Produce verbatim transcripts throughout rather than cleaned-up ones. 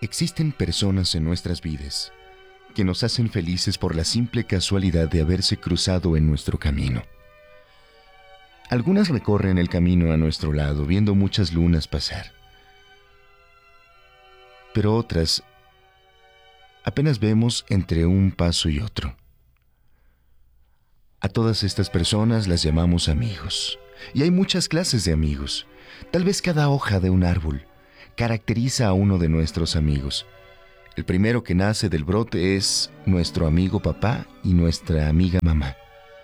Existen personas en nuestras vidas que nos hacen felices por la simple casualidad de haberse cruzado en nuestro camino. Algunas recorren el camino a nuestro lado viendo muchas lunas pasar, pero otras apenas vemos entre un paso y otro. A todas estas personas las llamamos amigos, y hay muchas clases de amigos. Tal vez cada hoja de un árbol caracteriza a uno de nuestros amigos. El primero que nace del brote es nuestro amigo papá y nuestra amiga mamá.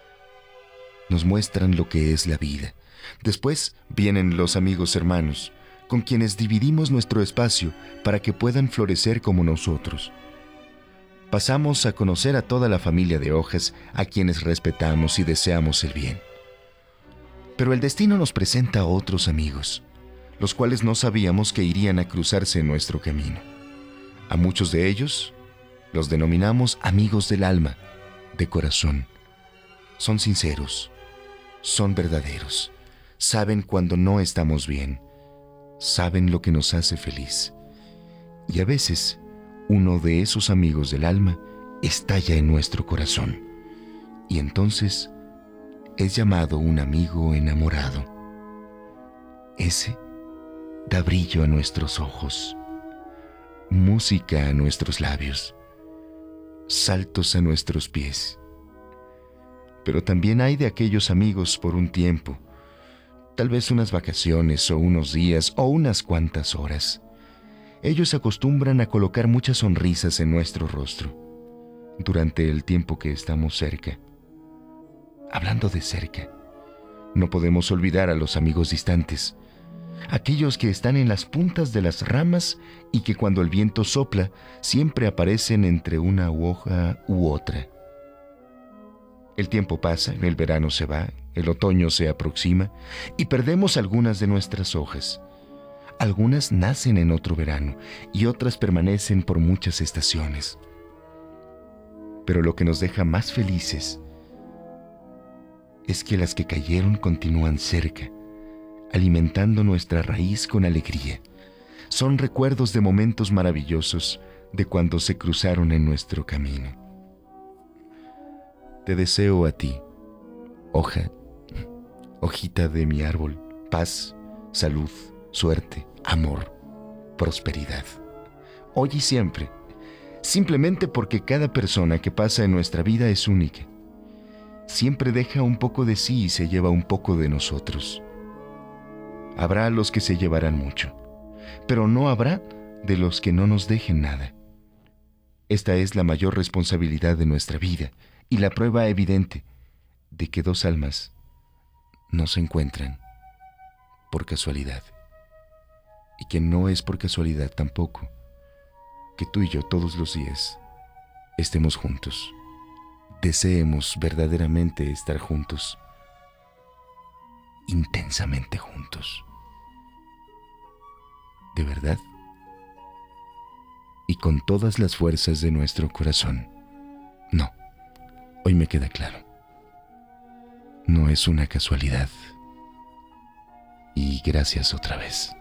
Nos muestran lo que es la vida. Después vienen los amigos hermanos, con quienes dividimos nuestro espacio para que puedan florecer como nosotros. Pasamos a conocer a toda la familia de hojas, a quienes respetamos y deseamos el bien. Pero el destino nos presenta a otros amigos, los cuales no sabíamos que irían a cruzarse en nuestro camino. A muchos de ellos los denominamos amigos del alma, de corazón. Son sinceros, son verdaderos, saben cuando no estamos bien, saben lo que nos hace feliz. Y a veces, uno de esos amigos del alma estalla en nuestro corazón, y entonces es llamado un amigo enamorado. Ese da brillo a nuestros ojos, música a nuestros labios, saltos a nuestros pies. Pero también hay de aquellos amigos por un tiempo, tal vez unas vacaciones o unos días o unas cuantas horas. Ellos acostumbran a colocar muchas sonrisas en nuestro rostro durante el tiempo que estamos cerca. Hablando de cerca, no podemos olvidar a los amigos distantes, aquellos que están en las puntas de las ramas y que cuando el viento sopla siempre aparecen entre una hoja u otra. El tiempo pasa, el verano se va, el otoño se aproxima y perdemos algunas de nuestras hojas. Algunas nacen en otro verano y otras permanecen por muchas estaciones. Pero lo que nos deja más felices es que las que cayeron continúan cerca, alimentando nuestra raíz con alegría. Son recuerdos de momentos maravillosos de cuando se cruzaron en nuestro camino. Te deseo a ti, hoja, hojita de mi árbol, paz, salud, suerte, amor, prosperidad. Hoy y siempre, simplemente porque cada persona que pasa en nuestra vida es única. Siempre deja un poco de sí y se lleva un poco de nosotros. Habrá los que se llevarán mucho, pero no habrá de los que no nos dejen nada. Esta es la mayor responsabilidad de nuestra vida y la prueba evidente de que dos almas no se encuentran por casualidad. Y que no es por casualidad tampoco que tú y yo todos los días estemos juntos. Deseemos verdaderamente estar juntos, intensamente juntos. De verdad. Y con todas las fuerzas de nuestro corazón. No, hoy me queda claro. No es una casualidad. Y gracias otra vez.